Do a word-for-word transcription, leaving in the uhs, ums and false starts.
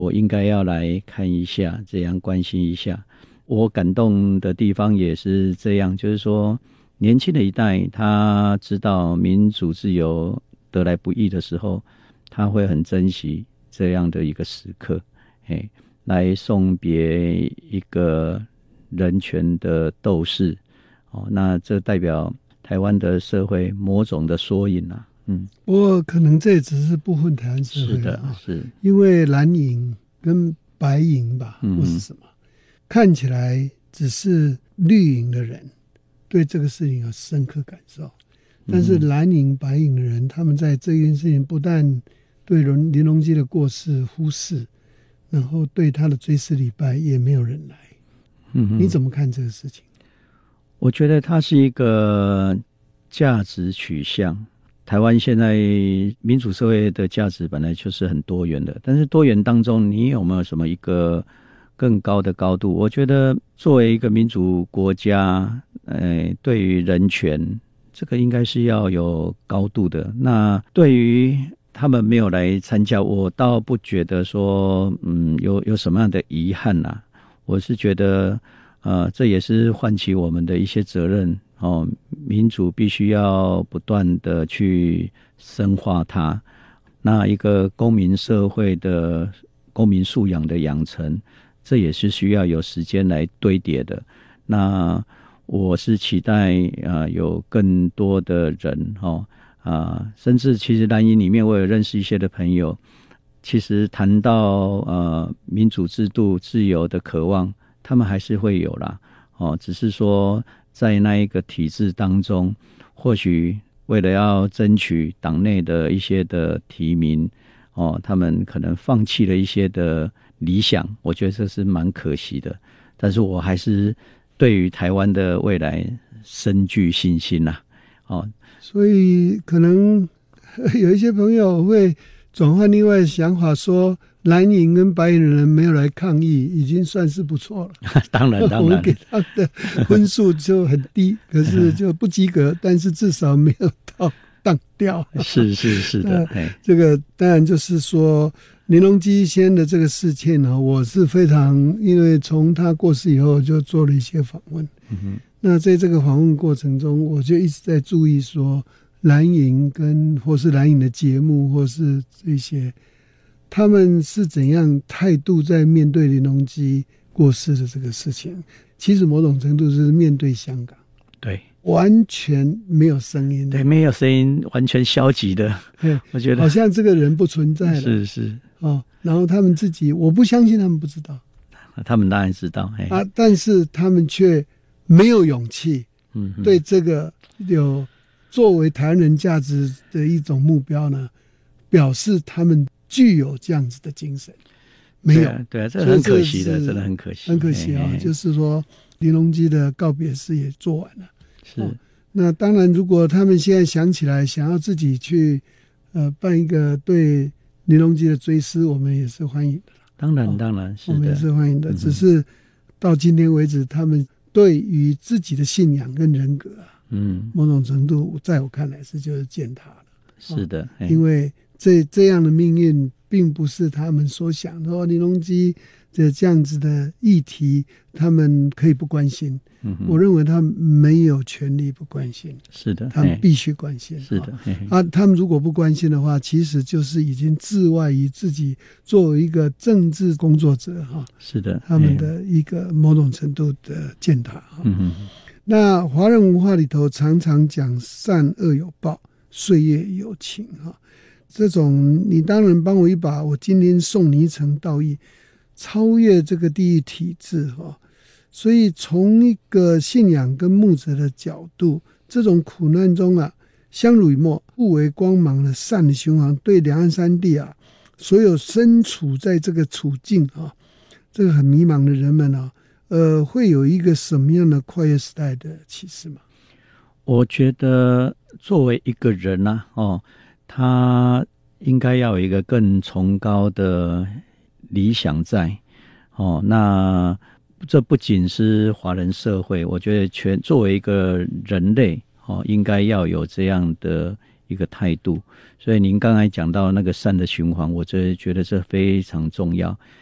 我应该要来看一下，这样关心一下。我感动的地方也是这样，就是说年轻的一代他知道民主自由得来不易的时候，他会很珍惜这样的一个时刻，嘿，来送别一个人权的斗士。哦，那这代表台湾的社会某种的缩影啊。嗯， 不过可能这只是部分台湾社会， 是的，是因为蓝营跟白营吧， 嗯、 或是什么，看起来只是绿营的人对这个事情有深刻感受，但是蓝营白营的人，他们在这件事情不但对林荣基的过世忽视，然后对他的追思礼拜也没有人来。嗯，你怎么看这个事情？ 我觉得它是一个价值取向。台湾现在民主社会的价值本来就是很多元的，但是多元当中你有没有什么一个更高的高度？我觉得作为一个民主国家，呃，对于人权这个应该是要有高度的。那对于他们没有来参加，我倒不觉得说嗯有有什么样的遗憾啊。我是觉得呃这也是唤起我们的一些责任哦，民主必须要不断的去深化它。那一个公民社会的公民素养的养成，这也是需要有时间来堆叠的。那我是期待呃有更多的人哦啊、呃，甚至其实蓝营里面我有认识一些的朋友，其实谈到呃民主制度自由的渴望，他们还是会有啦哦，只是说在那一个体制当中，或许为了要争取党内的一些的提名哦，他们可能放弃了一些的理想，我觉得这是蛮可惜的。但是我还是对于台湾的未来深具信心啦、啊、哦， 所以可能有一些朋友会转换另外的想法，说蓝营跟白营的人没有来抗议，已经算是不错了。 当然，当然， 我们给他的分数就很低，可是就不及格，但是至少没有到当掉。 是是是的， 这个当然就是说，林荣基先生的这个事件呢，我是非常，因为从他过世以后就做了一些访问。嗯哼，那在这个访问过程中，我就一直在注意说，蓝营跟或是蓝营的节目，或是这些。他们是怎样态度在面对林荣基过世的这个事情？其实某种程度是面对香港， 对， 完全没有声音的， 对，没有声音，完全消极的。我觉得好像这个人不存在了， 是是哦。然后他们自己，我不相信他们不知道， 他们当然知道啊，但是他们却没有勇气，嗯，对这个有作为台湾人价值的一种目标呢，表示他们具有这样子的精神，没有， 对啊，对啊，这很可惜的，真的很可惜， 很可惜啊、哦！就是说，林荣基的告别式也做完了， 是、哦。 那当然，如果他们现在想起来，想要自己去，呃，办一个对林荣基的追思，我们也是欢迎的。 当然，当然是的， 我们也是欢迎的。嗯、只是到今天为止，他们对于自己的信仰跟人格啊，嗯，某种程度，在我看来是就是践踏了。 是的， 哦、因为。这这样的命运并不是他们所想的。林荣基的这样子的议题，他们可以不关心。嗯、我认为他们没有权利不关心。 是的， 他们必须关心。 是的， 啊，他们如果不关心的话，其实就是已经置外于自己作为一个政治工作者哈。 是的， 他们的一个某种程度的践踏。 嗯、 那华人文化里头常常讲善恶有报，岁月有情哈。这种你当然帮我一把，我今天送你一程道义，超越这个地狱体制哈。所以从一个信仰跟牧者的角度，这种苦难中啊，相濡以沫，互为光芒的善的循环，对两岸三地啊，所有身处在这个处境啊，这个很迷茫的人们啊，呃，会有一个什么样的跨越时代的启示吗？ 我觉得作为一个人啊，哦。他应该要有一个更崇高的理想在哦，那这不仅是华人社会，我觉得全作为一个人类哦，应该要有这样的一个态度。所以您刚才讲到那个善的循环，我这觉得这非常重要。